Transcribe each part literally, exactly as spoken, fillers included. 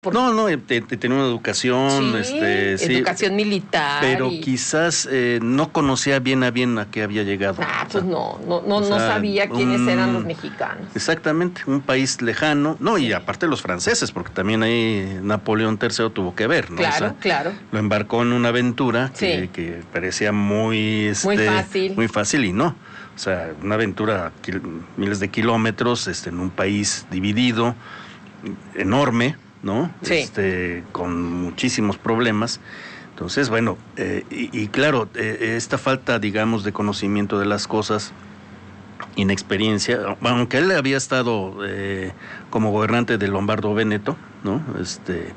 Por... No, no, te, te tenía una educación, sí, este, sí, educación militar. pero y... quizás eh, no conocía bien a bien a qué había llegado. Ah, pues o sea, no, no, no, o sea, no sabía quiénes un, eran los mexicanos. Exactamente, un país lejano, no, sí. y aparte los franceses, porque también ahí Napoleón tercero tuvo que ver, ¿no? Claro, o sea, claro. Lo embarcó en una aventura que, sí. que parecía muy, este, muy fácil. Muy fácil y no. O sea, una aventura kil, miles de kilómetros, este, en un país dividido, enorme, ¿no? Sí. Este, con muchísimos problemas. Entonces, bueno, eh, y, y claro, eh, esta falta, digamos, de conocimiento de las cosas, inexperiencia, aunque él había estado eh, como gobernante del Lombardo Véneto, ¿no? Este,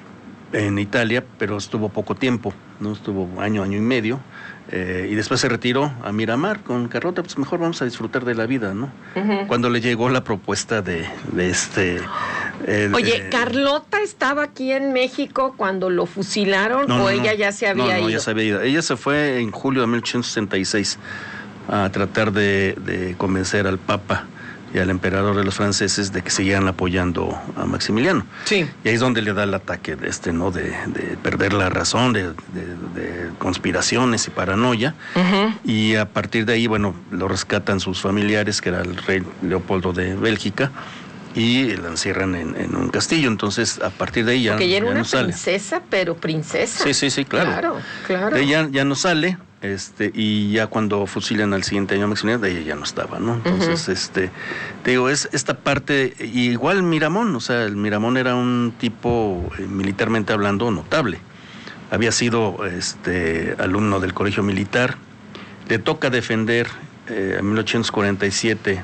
en Italia, pero estuvo poco tiempo, ¿no? Estuvo año, año y medio. Eh, y después se retiró a Miramar con Carlota, pues mejor vamos a disfrutar de la vida, ¿no? Uh-huh. Cuando le llegó la propuesta de, de este... Eh, Oye, eh, ¿Carlota estaba aquí en México cuando lo fusilaron no, o no, ella no, ya se había no, no, ido? No, ya se había ido. Ella se fue en julio de mil ochocientos sesenta y seis a tratar de, de convencer al Papa y al emperador de los franceses de que siguieran apoyando a Maximiliano. Sí. Y ahí es donde le da el ataque de este, ¿no? De, de perder la razón, de, de, de conspiraciones y paranoia. Uh-huh. Y a partir de ahí, bueno, lo rescatan sus familiares, que era el rey Leopoldo de Bélgica, y la encierran en, en un castillo. Entonces, a partir de ahí ya, Porque ella era ya una no sale. princesa, pero princesa. Sí, sí, sí, claro. Claro, claro. De ella ya no sale. Este, y ya cuando fusilan al siguiente año a Maximiliano, de ella ya no estaba, ¿no? Entonces, uh-huh. este, te digo, es esta parte, igual Miramón, o sea, el Miramón era un tipo, eh, militarmente hablando, notable. Había sido este, alumno del colegio militar, le toca defender eh, en mil ochocientos cuarenta y siete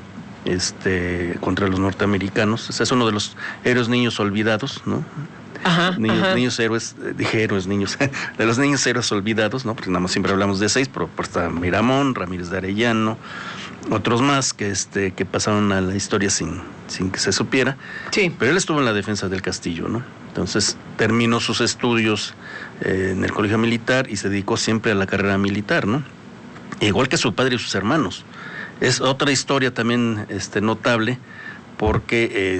este, contra los norteamericanos, o sea, es uno de los héroes niños olvidados, ¿no? Ajá, niños, ajá. niños héroes, eh, dije héroes, niños, de los niños héroes olvidados, ¿no? Porque nada más siempre hablamos de seis, pero, pero está Miramón, Ramírez de Arellano, otros más que este que pasaron a la historia sin, sin que se supiera. Sí. Pero él estuvo en la defensa del castillo, ¿no? Entonces terminó sus estudios eh, en el colegio militar y se dedicó siempre a la carrera militar, ¿no? Igual que su padre y sus hermanos. Es otra historia también este, notable, porque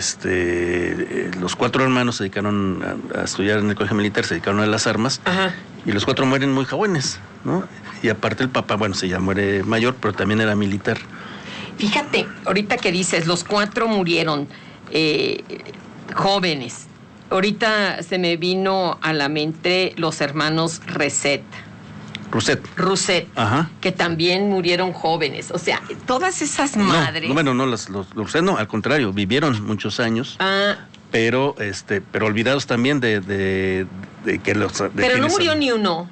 este, los cuatro hermanos se dedicaron a, a estudiar en el colegio militar, se dedicaron a las armas. Ajá. Y los cuatro mueren muy jóvenes, ¿no? Y aparte el papá, bueno, se ya muere mayor, pero también era militar. Fíjate, ahorita que dices, los cuatro murieron eh, jóvenes. Ahorita se me vino a la mente los hermanos Reset. Rousset. Rousset, Ajá. Que también murieron jóvenes. O sea, todas esas madres. No, no bueno, no, los, los, los Rousset no, al contrario, vivieron muchos años. Ah. Pero, este, pero olvidados también de, de, de que los. De pero no murió son. ni uno.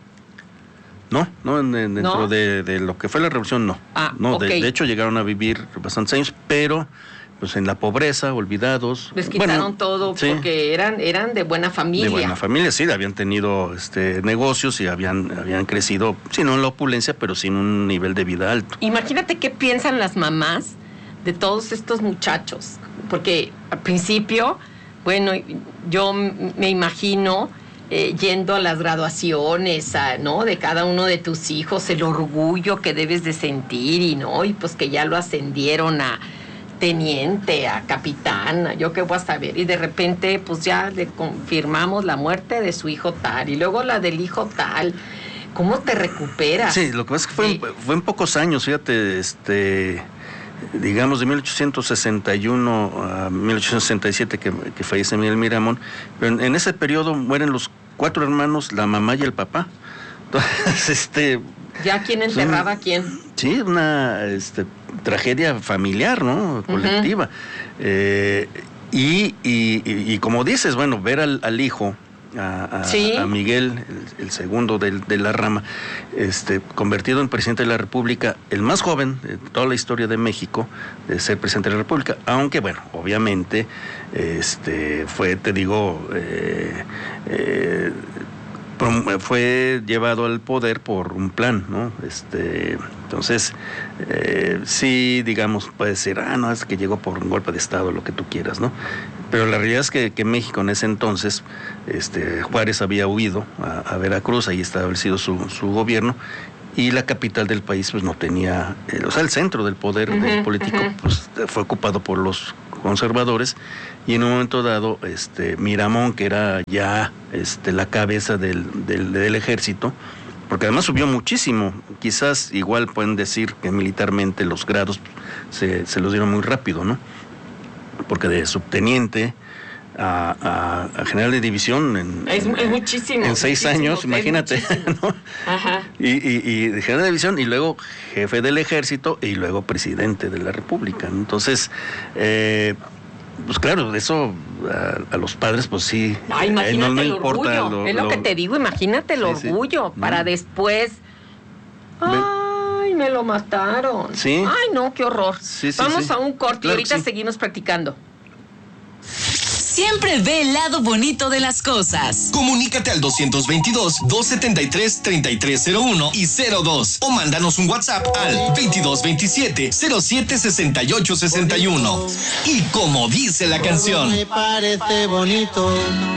No, no, en, en, dentro ¿No? De, de lo que fue la revolución, no. Ah, no, okay. de, de hecho llegaron a vivir bastantes años, pero pues en la pobreza, olvidados. Les quitaron bueno, todo sí, porque eran, eran de buena familia. De buena familia, sí, habían tenido este negocios y habían, habían crecido, sí, no en la opulencia, pero sin un nivel de vida alto. Imagínate qué piensan las mamás de todos estos muchachos, porque al principio, bueno, yo me imagino eh, yendo a las graduaciones, a, ¿no? De cada uno de tus hijos, el orgullo que debes de sentir y no, y pues que ya lo ascendieron a teniente, a capitán, yo qué voy a saber, y de repente pues ya le confirmamos la muerte de su hijo tal, y luego la del hijo tal. ¿Cómo te recuperas? Sí, lo que pasa es que fue, sí. en, fue en pocos años, fíjate, este, digamos de mil ochocientos sesenta y uno a mil ochocientos sesenta y siete que, que fallece Miguel Miramón, pero en, en ese periodo mueren los cuatro hermanos, la mamá y el papá. Entonces, este... ¿Ya quién enterraba a quién? Sí, una este, tragedia familiar, ¿no? Colectiva. Uh-huh. Eh, y, y, y, y como dices, bueno, ver al, al hijo, a, a, ¿sí? a Miguel, el, el segundo de, de la rama, este, convertido en presidente de la República, el más joven de toda la historia de México, de ser presidente de la República, aunque, bueno, obviamente, este, fue, te digo, eh, eh, fue llevado al poder por un plan, ¿no? Este, entonces, eh, sí, digamos, puede decir, ah, no, es que llegó por un golpe de Estado, lo que tú quieras, ¿no? Pero la realidad es que, que México en ese entonces, este, Juárez había huido a, a Veracruz, ahí establecido su, su gobierno, y la capital del país, pues no tenía, eh, o sea, el centro del poder uh-huh, del político, uh-huh. pues fue ocupado por los conservadores, y en un momento dado, este, Miramón, que era ya este, la cabeza del, del, del ejército, porque además subió muchísimo, quizás igual pueden decir que militarmente los grados se, se los dieron muy rápido, ¿no? Porque de subteniente a, a, a general de división en, es, es muchísimo, en seis muchísimo, años, imagínate, ¿no? Ajá. Y, y, y de general de división, y luego jefe del ejército, y luego presidente de la República, ¿no? Entonces, eh, pues claro, eso a, a los padres, pues sí. Ay, imagínate no, no el importa, orgullo. lo, es lo, lo que te digo, imagínate el sí, orgullo sí. para mm. después. Ay, me lo mataron. Sí. Ay, no, qué horror. Sí, sí, Vamos sí. a un corte Claro y ahorita sí. seguimos practicando. Siempre ve el lado bonito de las cosas. Comunícate al doscientos veintidós, doscientos setenta y tres, treinta y tres cero uno y cero dos o mándanos un WhatsApp al veintidós veintisiete, cero siete sesenta y ocho sesenta y uno. Y como dice la canción, me parece bonito.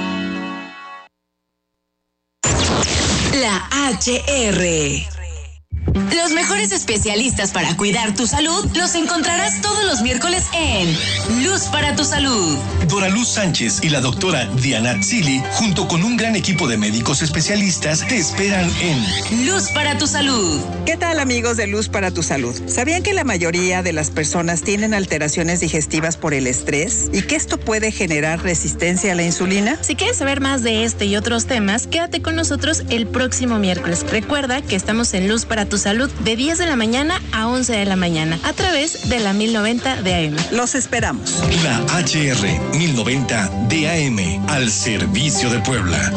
La H R. Los mejores especialistas para cuidar tu salud los encontrarás todos los miércoles en Luz para tu Salud. Dora Luz Sánchez y la doctora Diana Tzili, junto con un gran equipo de médicos especialistas, te esperan en Luz para tu Salud. ¿Qué tal, amigos de Luz para tu Salud? ¿Sabían que la mayoría de las personas tienen alteraciones digestivas por el estrés y que esto puede generar resistencia a la insulina? Si quieres saber más de este y otros temas, quédate con nosotros el próximo miércoles. Recuerda que estamos en Luz para tu Salud de diez de la mañana a once de la mañana a través de la mil noventa de A M. Los esperamos. La H R mil noventa de A M, al servicio de Puebla.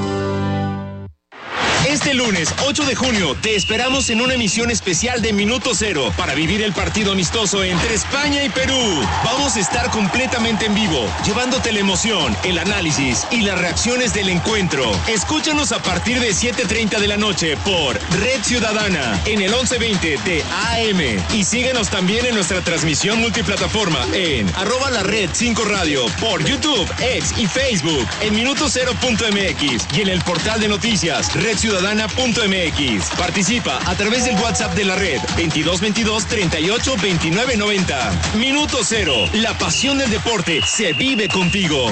Este lunes ocho de junio te esperamos en una emisión especial de Minuto Cero para vivir el partido amistoso entre España y Perú. Vamos a estar completamente en vivo, llevándote la emoción, el análisis y las reacciones del encuentro. Escúchanos a partir de siete treinta de la noche por Red Ciudadana en el once veinte de A M. Y síguenos también en nuestra transmisión multiplataforma en arroba la red cinco radio por YouTube, X y Facebook en minuto cero punto m x y en el portal de noticias Red Ciudadana punto m x. Participa a través del WhatsApp de la red veintidós veintidós treinta y ocho veintinueve noventa. Minuto Cero, la pasión del deporte se vive contigo.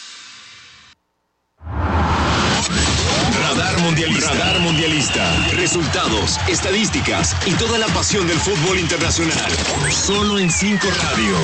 Radar Mundialista. Radar Mundialista. Resultados, estadísticas y toda la pasión del fútbol internacional. Solo en cinco Radio.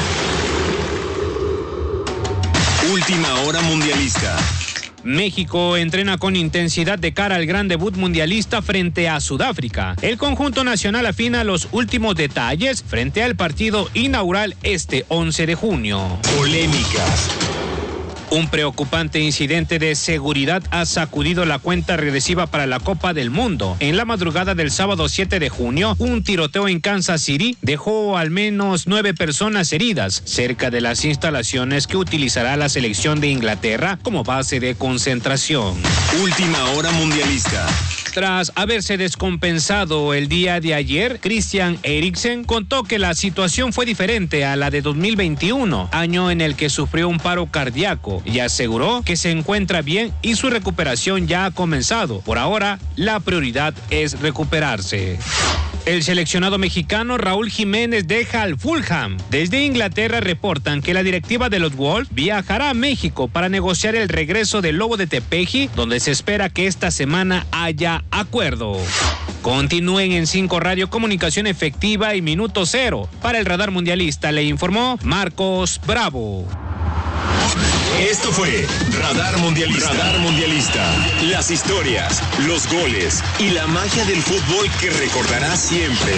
Última hora mundialista. México entrena con intensidad de cara al gran debut mundialista frente a Sudáfrica. El conjunto nacional afina los últimos detalles frente al partido inaugural este once de junio. Polémicas. Un preocupante incidente de seguridad ha sacudido la cuenta regresiva para la Copa del Mundo. En la madrugada del sábado siete de junio, un tiroteo en Kansas City dejó al menos nueve personas heridas cerca de las instalaciones que utilizará la selección de Inglaterra como base de concentración. Última hora mundialista. Tras haberse descompensado el día de ayer, Christian Eriksen contó que la situación fue diferente a la de dos mil veintiuno, año en el que sufrió un paro cardíaco, y aseguró que se encuentra bien y su recuperación ya ha comenzado. Por ahora, la prioridad es recuperarse. El seleccionado mexicano Raúl Jiménez deja al Fulham. Desde Inglaterra reportan que la directiva de los Wolves viajará a México para negociar el regreso del Lobo de Tepeji, donde se espera que esta semana haya acuerdo. Continúen en cinco Radio, comunicación efectiva y Minuto Cero. Para el Radar Mundialista le informó Marcos Bravo. Esto fue Radar Mundialista. Radar Mundialista. Las historias, los goles y la magia del fútbol que recordarás siempre.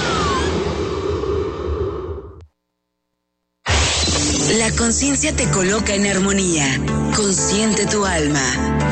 La conciencia te coloca en armonía. Consciente tu alma.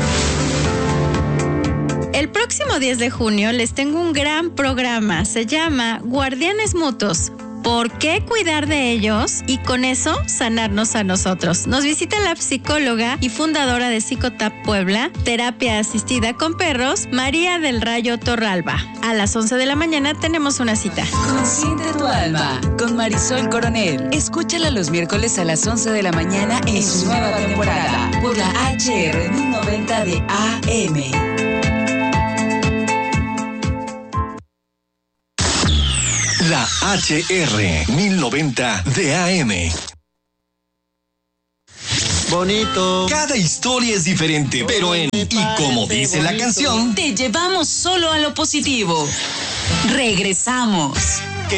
El próximo diez de junio les tengo un gran programa. Se llama Guardianes Mutuos. ¿Por qué cuidar de ellos y con eso sanarnos a nosotros? Nos visita la psicóloga y fundadora de Psicotap Puebla, terapia asistida con perros, María del Rayo Torralba. A las once de la mañana tenemos una cita. Consciente tu alma, con Marisol Coronel. Escúchala los miércoles a las once de la mañana en su nueva temporada por la H R mil noventa de A M. La H R mil noventa de A M. bonito. Cada historia es diferente, pero en Y como dice la canción, te llevamos solo a lo positivo. Regresamos.